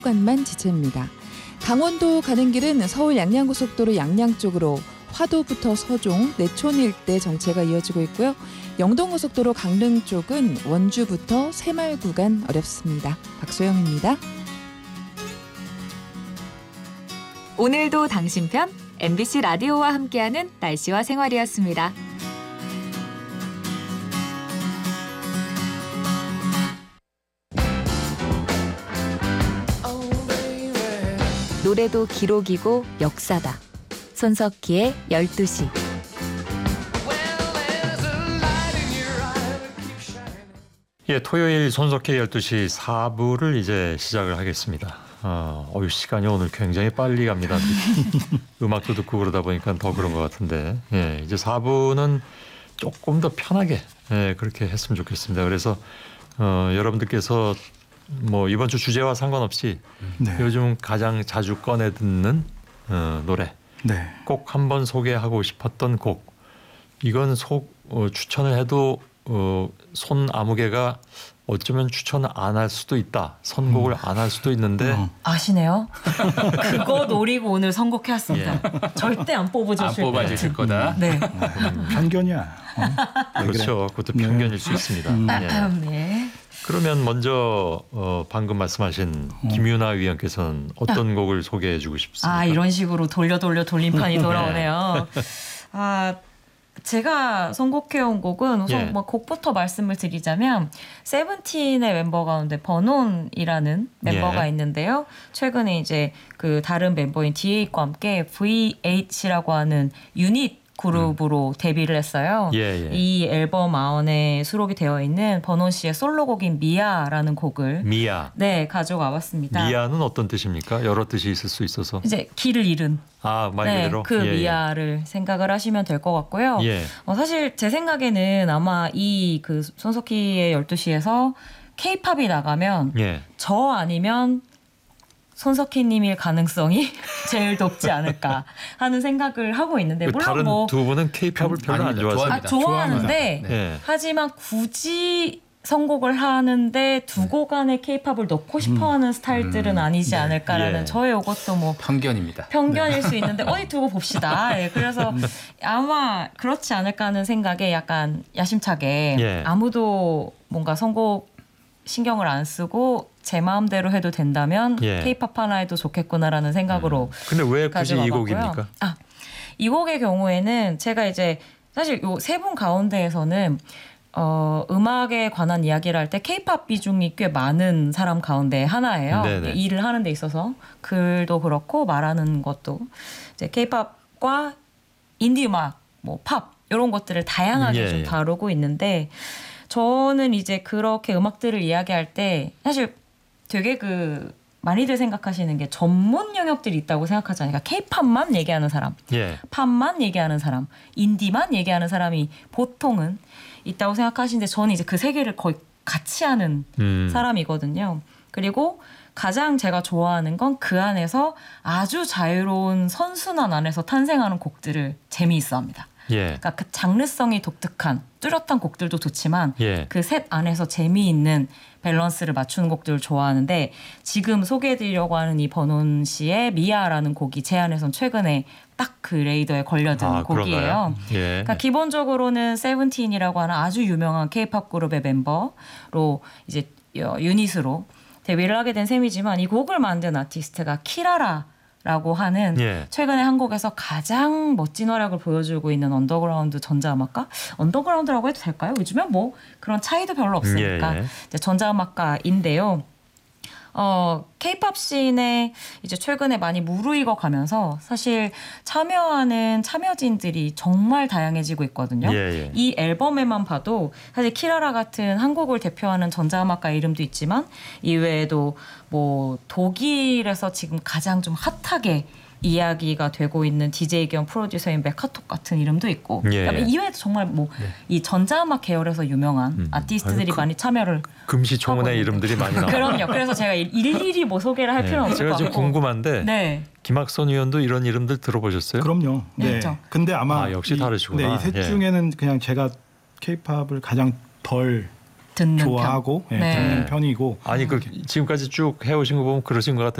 구간만 지체입니다. 강원도 가는 길은 서울 양양고속도로 양양 쪽으로 화도부터 서종, 내촌 일대 정체가 이어지고 있고요. 영동고속도로 강릉 쪽은 원주부터 새마을 구간 어렵습니다. 박소영입니다. 오늘도 당신 편 MBC 라디오와 함께하는 날씨와 생활이었습니다. 노래도 기록이고 역사다. 손석희의 12시. 예, 토요일 손석희의 12시 4부를 이제 시작을 하겠습니다. 시간이 오늘 굉장히 빨리 갑니다. 음악도 듣고 그러다 보니까 더 그런 것 같은데, 예, 이제 4부는 조금 더 편하게 그렇게 했으면 좋겠습니다. 그래서 여러분들께서 뭐 이번 주 주제와 상관없이 요즘 가장 자주 꺼내 듣는 노래, 꼭 한번 소개하고 싶었던 곡, 이건 추천을 해도 손 아무개가 어쩌면 추천을 안 할 수도 있다. 선곡을 안 할 수도 있는데. 아시네요? 그거 노리고 오늘 선곡해왔습니다. 예. 절대 안 뽑아주실 안 뽑아주실 거다. 네. 편견이야. 그렇죠. 그것도 편견일 수 있습니다. 네. 그러면 먼저 방금 말씀하신 김유나 위원께서는 어떤 곡을 소개해 주고 싶습니까? 이런 식으로 돌림판이 돌아오네요. 제가 선곡해온 곡은 우선 곡부터 말씀을 드리자면 세븐틴의 멤버 가운데 버논이라는 멤버가 있는데요. 최근에 이제 그 다른 멤버인 DA과 함께 VH라고 하는 유닛 그룹으로 데뷔를 했어요. 이 앨범 안에 수록이 되어 있는 버논 씨의 솔로곡인 미아라는 곡을 가져와 봤습니다. 미아는 어떤 뜻입니까? 여러 뜻이 있을 수 있어서. 이제 길을 잃은. 말 그대로? 그 미아를 생각을 하시면 될 것 같고요. 사실 제 생각에는 아마 이 그 손석희의 12시에서 K-팝이 나가면 저 아니면 손석희님일 가능성이 제일 높지 않을까 하는 생각을 하고 있는데, 물론 다른 두 분은 K-팝을 별로 안 좋아하세요? 좋아하는데 하지만 굳이 선곡을 하는데 두 곡 안에 K-팝을 넣고 싶어하는 스타일들은 아니지 않을까라는 저의 이것도 뭐 편견일 수 있는데 어디 두고 봅시다. 그래서 아마 그렇지 않을까 하는 생각에 약간 야심차게 아무도 뭔가 선곡 신경을 안 쓰고 제 마음대로 해도 된다면 K-팝 하나 해도 좋겠구나라는 생각으로 근데 왜 굳이 이 곡입니까? 이 곡의 경우에는 제가 이제 사실 요 세 분 가운데에서는 음악에 관한 이야기를 할 때 K-팝 비중이 꽤 많은 사람 가운데 하나예요. 일을 하는 데 있어서 글도 그렇고 말하는 것도 이제 K-팝과 인디 음악, 뭐 팝 이런 것들을 다양하게 좀 다루고 있는데, 저는 이제 그렇게 음악들을 이야기할 때 사실 되게 많이들 생각하시는 게 전문 영역들이 있다고 생각하잖아요. 그러니까 K-팝만 얘기하는 사람, 팝만 얘기하는 사람, 인디만 얘기하는 사람이 보통은 있다고 생각하시는데, 저는 이제 그 세 개를 거의 같이 하는 사람이거든요. 그리고 가장 제가 좋아하는 건 그 안에서 아주 자유로운 선순환 안에서 탄생하는 곡들을 재미있어 합니다. 그러니까 그 장르성이 독특한 뚜렷한 곡들도 좋지만 그 셋 안에서 재미있는 밸런스를 맞추는 곡들을 좋아하는데, 지금 소개해드리려고 하는 이 버논 씨의 미아라는 곡이 제 안에선 최근에 딱 그 레이더에 걸려든 곡이에요. 그러니까 기본적으로는 세븐틴이라고 하는 아주 유명한 K-팝 그룹의 멤버로 이제 유닛으로 데뷔를 하게 된 셈이지만, 이 곡을 만든 아티스트가 키라라라고 하는 최근에 한국에서 가장 멋진 활약을 보여주고 있는 언더그라운드 전자음악가? 언더그라운드라고 해도 될까요? 요즘엔 뭐 그런 차이도 별로 없으니까 이제 전자음악가인데요. K-팝 씬에 이제 최근에 많이 무르익어 가면서 사실 참여하는 참여진들이 정말 다양해지고 있거든요. 이 앨범에만 봐도 사실 키라라 같은 한국을 대표하는 전자음악가 이름도 있지만, 이외에도 뭐 독일에서 지금 가장 좀 핫하게 이야기가 되고 있는 DJ 겸 프로듀서인 메카톡 같은 이름도 있고, 이외에도 정말 뭐 이 전자음악 계열에서 유명한 아티스트들이 많이 참여를 금시초문의 이름들이 많이 나와요. 그럼요. 그래서 제가 일일이 뭐 소개를 할 필요는 없을 것 같고. 제가 지금 궁금한데 김학선 의원도 이런 이름들 들어보셨어요? 그럼요. 근데 아마 역시 다르시구나. 이 셋 중에는 그냥 제가 K-팝을 가장 덜 듣는 좋아하고 편. 듣는 편이고. 아니 그 지금까지 쭉 해오신 거 보면 그러신 것 같아요.